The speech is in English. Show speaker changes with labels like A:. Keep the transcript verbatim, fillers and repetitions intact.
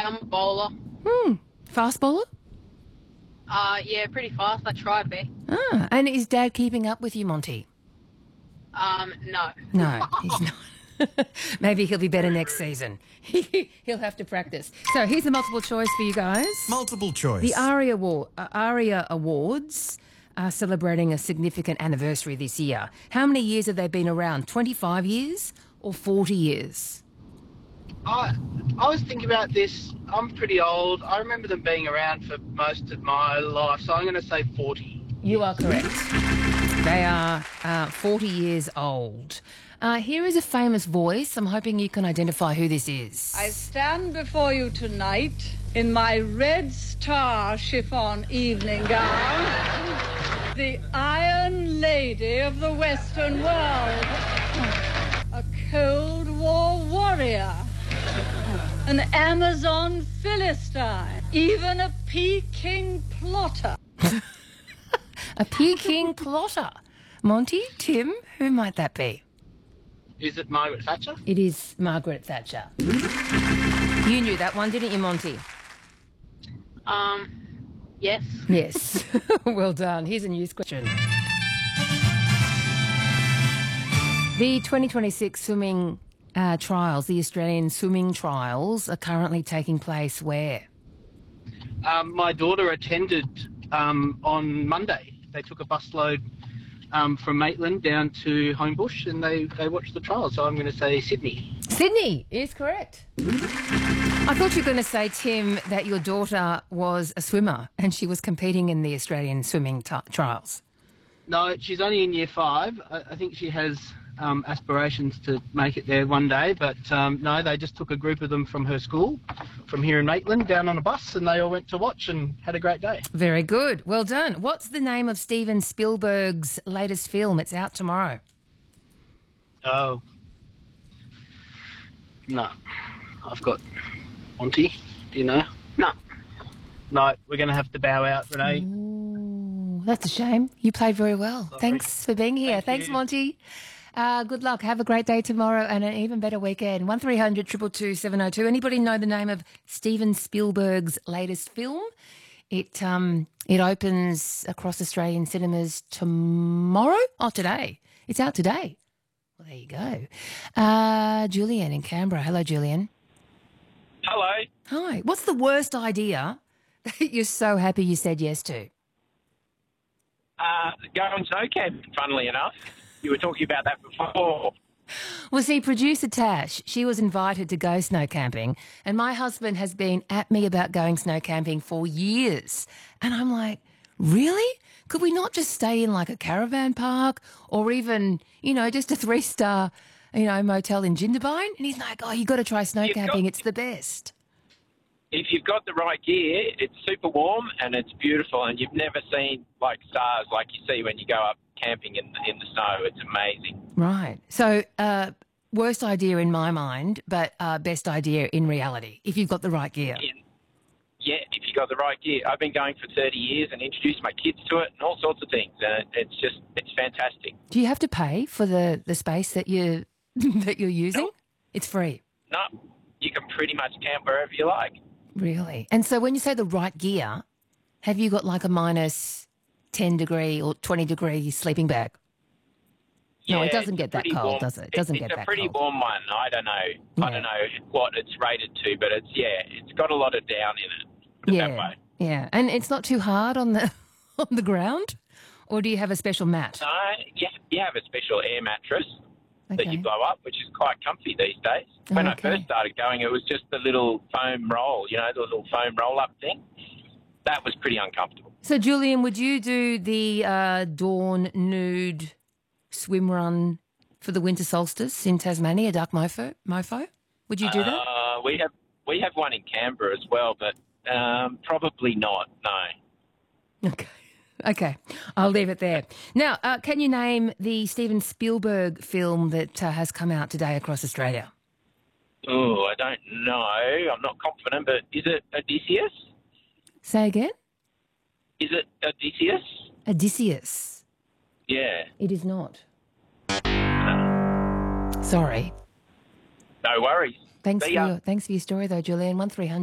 A: I'm a bowler.
B: Hmm. Fast bowler?
A: Uh, yeah, pretty fast. I try to be.
B: Ah, and is Dad keeping up with you, Monty?
A: Um, no.
B: No, he's not. Maybe he'll be better next season. He'll have to practice. So here's a multiple choice for you guys.
C: Multiple choice.
B: The ARIA, Award, uh, ARIA Awards are celebrating a significant anniversary this year. How many years have they been around? twenty-five years or forty years?
D: I I was thinking about this. I'm pretty old. I remember them being around for most of my life, so I'm going to say forty.
B: You are correct. They are uh, forty years old. Uh, here is a famous voice. I'm hoping you can identify who this is.
E: I stand before you tonight in my red star chiffon evening gown, the Iron Lady of the Western world, a Cold War warrior, an Amazon Philistine, even a Peking plotter.
B: A Peking plotter. Monty, Tim, who might that be?
D: Is it Margaret Thatcher?
B: It is Margaret Thatcher. You knew that one, didn't you, Monty?
A: Um, yes.
B: Yes. Well done. Here's a news question. The twenty twenty-six swimming uh, trials, the Australian swimming trials, are currently taking place where?
D: Um, my daughter attended um, on Monday. They took a busload um, from Maitland down to Homebush and they, they watched the trials. So I'm going to say Sydney.
B: Sydney is correct. I thought you were going to say, Tim, that your daughter was a swimmer and she was competing in the Australian swimming t- trials.
D: No, she's only in year five. I, I think she has um, aspirations to make it there one day. But um, no, they just took a group of them from her school, from here in Maitland, down on a bus, and they all went to watch and had a great day.
B: Very good. Well done. What's the name of Steven Spielberg's latest film? It's out tomorrow.
D: Oh. No. I've got Monty. Do you know? No. No, we're going to have to bow out, Renee.
B: Ooh, that's a shame. You played very well.
D: Sorry.
B: Thanks for being here.
D: Thank
B: Thanks,
D: you.
B: Monty. Uh, good luck. Have a great day tomorrow and an even better weekend. one three hundred two two two seven oh two. Anybody know the name of Steven Spielberg's latest film? It um it opens across Australian cinemas tomorrow? Oh, today. It's out today. Well, there you go. Uh, Julian in Canberra. Hello, Julian.
F: Hello.
B: Hi. What's the worst idea that you're so happy you said yes to?
F: Uh, going snow camping, funnily enough. You were talking about that before.
B: Well, see, producer Tash, she was invited to go snow camping, and my husband has been at me about going snow camping for years. And I'm like, really? Could we not just stay in like a caravan park or even, you know, just a three-star, you know, motel in Jindabyne? And he's like, oh, you got to try snow
F: You've
B: camping.
F: got-
B: It's the best.
F: If you've got the right gear, it's super warm and it's beautiful, and you've never seen like stars like you see when you go up camping in the, in the snow. It's amazing.
B: Right. So, uh, worst idea in my mind, but uh, best idea in reality, if you've got the right gear.
F: Yeah. Yeah, if you got the right gear. I've been going for thirty years and introduced my kids to it and all sorts of things, and it's just it's fantastic.
B: Do you have to pay for the, the space that you that you're using?
F: Nope.
B: It's free.
F: No, you can pretty much camp wherever you like.
B: Really? And so when you say the right gear, have you got like a minus ten degree or twenty degree sleeping bag? No, it
F: Yeah,
B: doesn't
F: it's
B: get
F: a
B: that
F: pretty
B: cold,
F: warm-
B: does it? It doesn't
F: it's
B: get
F: a
B: that
F: pretty
B: cold.
F: warm one. I don't know.
B: Yeah.
F: I don't know what it's rated to, but it's yeah, it's got a lot of down in it. Put it that
B: Yeah,
F: way.
B: yeah. And it's not too hard on the on the ground? Or do you have a special mat?
F: No, yeah, you have a special air mattress that
B: Okay.
F: you blow up, which is quite comfy these days. When
B: Okay.
F: I first started going, it was just the little foam roll, you know, the little foam roll-up thing. That was pretty uncomfortable.
B: So, Julian, would you do the uh, dawn nude swim run for the winter solstice in Tasmania, Duck Mofo? Mofo? Would you do that?
F: Uh, we have we have one in Canberra as well, but um, probably not, no.
B: Okay. Okay. I'll leave it there. Now, uh, can you name the Steven Spielberg film that uh, has come out today across Australia?
F: Oh, I don't know. I'm not confident, but is it Odysseus?
B: Say again?
F: Is it Odysseus?
B: Odysseus.
F: Yeah.
B: It is not. Sorry.
F: No worries.
B: Thanks
F: See
B: for
F: ya.
B: your, thanks for your story, though, Julian. one three hundred